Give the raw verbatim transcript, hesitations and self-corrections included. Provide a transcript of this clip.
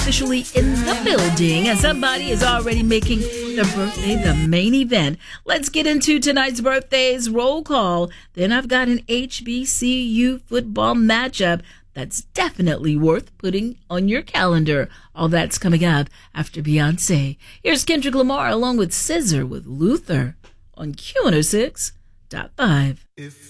officially in the building, and somebody is already making the birthday the main event. Let's get into tonight's birthdays roll call. Then I've got an H B C U football matchup that's definitely worth putting on your calendar. All that's coming up after Beyonce. Here's Kendrick Lamar along with Scissor with Luther on Q one oh six point five. If